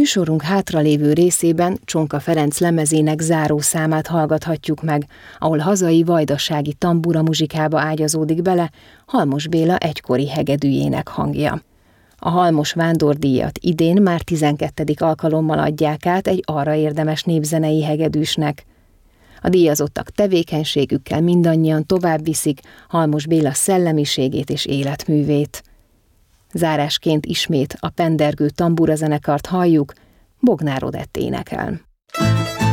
Műsorunk hátralévő részében Csonka Ferenc lemezének záró számát hallgathatjuk meg, ahol hazai vajdasági tambura muzsikába ágyazódik bele Halmos Béla egykori hegedűjének hangja. A Halmos Vándordíjat idén már 12. alkalommal adják át egy arra érdemes népzenei hegedűsnek. A díjazottak tevékenységükkel mindannyian tovább viszik Halmos Béla szellemiségét és életművét. Zárásként ismét a pendergő tamburazenekart halljuk, Bognár Odett énekel.